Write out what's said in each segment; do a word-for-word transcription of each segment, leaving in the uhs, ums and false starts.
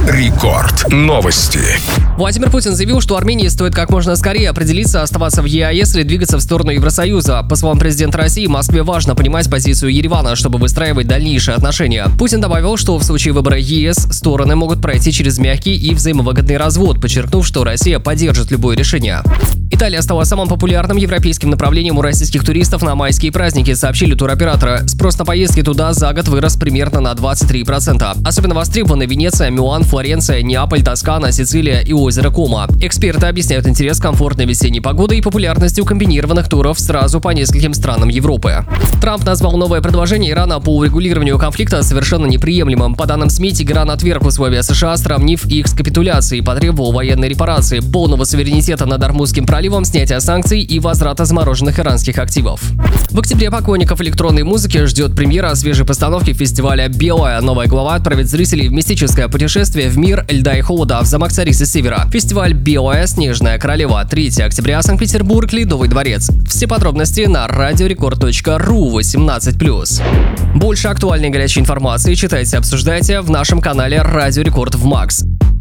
Рекорд. Новости. Владимир Путин заявил, что Армении стоит как можно скорее определиться, оставаться в ЕАЭС или двигаться в сторону Евросоюза. По словам президента России, Москве важно понимать позицию Еревана, чтобы выстраивать дальнейшие отношения. Путин добавил, что в случае выбора ЕС стороны могут пройти через мягкий и взаимовыгодный развод, подчеркнув, что Россия поддержит любое решение. Италия стала самым популярным европейским направлением у российских туристов на майские праздники, сообщили туроператоры. Спрос на поездки туда за год вырос примерно на двадцать три процента. Особенно востребованы Венеция, Милан, Флоренция, Неаполь, Тоскана, Сицилия и озеро Кома. Эксперты объясняют интерес комфортной весенней погодой и популярностью комбинированных туров сразу по нескольким странам Европы. Трамп назвал новое предложение Ирана по урегулированию конфликта совершенно неприемлемым. По данным СМИ, Тегеран отверг условия США, сравнив их с капитуляцией, потребовал военной репарации, полного суверенитета над Ормузским проливом, снятия санкций и возврата замороженных иранских активов. В октябре поклонников электронной музыки ждет премьера свежей постановки фестиваля «Белая». Новая глава отправит зрителей в мистическое путешествие в мир льда и холода в замок царицы Севера. Фестиваль «Белая. Снежная королева». третьего октября. Санкт-Петербург. Ледовый дворец. Все подробности на радиорекорд точка ру восемнадцать плюс. Больше актуальной и горячей информации читайте, обсуждайте в нашем канале Радио Рекорд в Макс.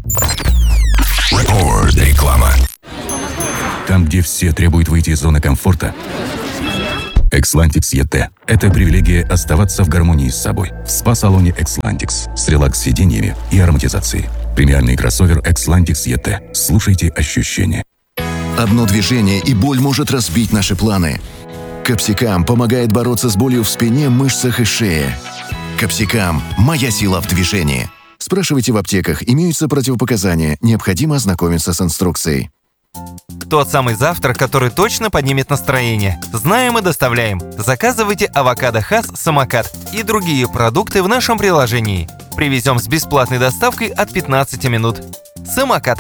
Рекорд. Реклама. Там, где все требуют выйти из зоны комфорта, Xlantix и ти – это привилегия оставаться в гармонии с собой. В спа-салоне Xlantix с релакс-сиденьями и ароматизацией. Премиальный кроссовер Xlantix и ти. Слушайте ощущения. Одно движение, и боль может разбить наши планы. Капсикам помогает бороться с болью в спине, мышцах и шее. Капсикам – моя сила в движении. Спрашивайте в аптеках, имеются противопоказания, необходимо ознакомиться с инструкцией. Тот самый завтрак, который точно поднимет настроение. Знаем и доставляем. Заказывайте авокадо Хас Самокат и другие продукты в нашем приложении. Привезем с бесплатной доставкой от пятнадцати минут. Самокат.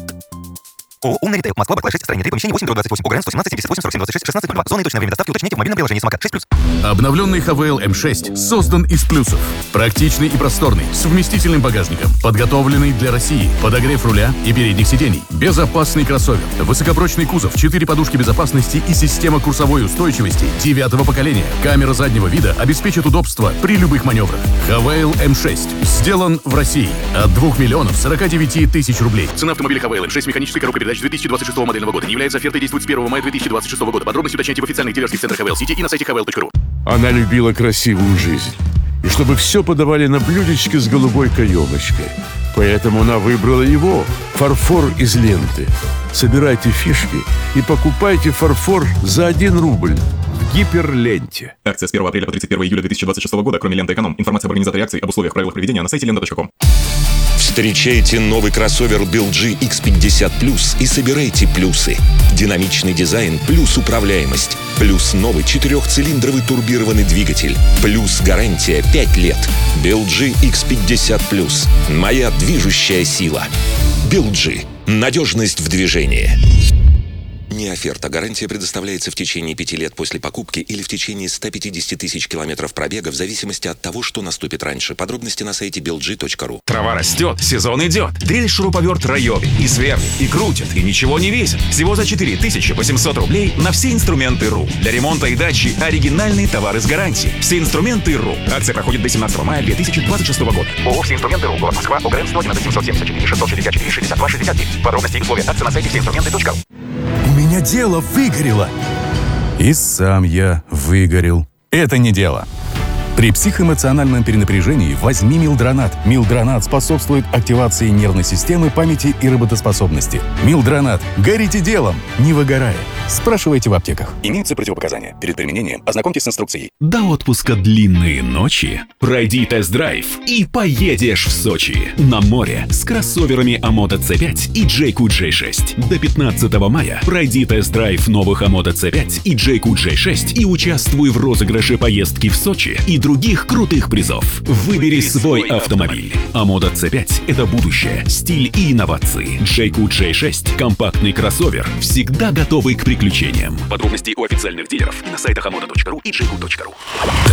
ООО «Умный ритейл». Москва, Баклай, шесть, строение три, помещение восемь, двадцать восемь, ОГРН сто семнадцать, семьдесят восемь, сорок семь, двадцать шесть, шестнадцать, два. Зона и точное время доставки уточняйте в мобильном приложении Самокат шесть плюс. Обновленный эйч ви эл эм шесть создан из плюсов. Практичный и просторный, с вместительным багажником, подготовленный для России, подогрев руля и передних сидений, безопасный кроссовер, высокопрочный кузов, четыре подушки безопасности и система курсовой устойчивости девятого поколения. Камера заднего вида обеспечит удобство при любых маневрах. эйч ви эл эм шесть сделан в России от двух миллионов сорока девяти тысяч рублей. Цена автомобиля эйч ви эл эм шесть механической коробкой передач две тысячи двадцать шестого модельного года. Не является офертой, действует с первого мая две тысячи двадцать шестого года. Подробности уточняйте в официальных дилерских центрах эйч ви эл сети и на сайте эйч ви эл точка ру. Она любила красивую жизнь. И чтобы все подавали на блюдечке с голубой каемочкой. Поэтому она выбрала его. Фарфор из ленты. Собирайте фишки и покупайте фарфор за один рубль. В гиперленте. Акция с первого апреля по тридцать первого июля две тысячи двадцать шестого года. Кроме ленты «Эконом». Информация об организаторе акции, об условиях, правилах проведения на сайте лента точка ком. Встречайте новый кроссовер би эл джи икс пятьдесят плюс и собирайте плюсы. Динамичный дизайн плюс управляемость. Плюс новый четырехцилиндровый турбированный двигатель. Плюс гарантия пять лет. би эл джи икс пятьдесят плюс. Моя движущая сила. би эл джи. Надежность в движении. Не оферта. Гарантия предоставляется в течение пяти лет после покупки или в течение ста пятидесяти тысяч километров пробега в зависимости от того, что наступит раньше. Подробности на сайте би эл джи точка ру. Трава растет, сезон идет. Дрель-шуруповерт Райоби. И свернет, и крутит, и ничего не весит. Всего за четыре тысячи восемьсот рублей на все инструменты РУ. Для ремонта и дачи оригинальные товары с гарантией. Все инструменты РУ. Акция проходит до семнадцатого мая две тысячи двадцать шестого года. ООО «Все инструменты РУ». Город Москва. ОГРН сто одиннадцать, семьсот семьдесят четыре, шестьсот шестьдесят четыре, шестьдесят два, шестьдесят девять. Подробности и условия акции на сайте все инструменты точка ру. У меня дело выгорело. И сам я выгорел. Это не дело. При психоэмоциональном перенапряжении возьми Милдронат. Милдронат способствует активации нервной системы, памяти и работоспособности. Милдронат. Горите делом, не выгорая. Спрашивайте в аптеках. Имеются противопоказания. Перед применением ознакомьтесь с инструкцией. До отпуска длинные ночи. Пройди тест-драйв и поедешь в Сочи. На море с кроссоверами Амода си пять и Джейку джей шесть. До пятнадцатого мая пройди тест-драйв новых Амода си пять и Джейку джей шесть и участвуй в розыгрыше поездки в Сочи и других крутых призов. Выбери свой автомобиль. Амода си пять – это будущее, стиль и инновации. Джейку джей шесть – компактный кроссовер, всегда готовый к приключениям. Подробности у официальных дилеров и на сайтах амода точка ру и джейку точка ру.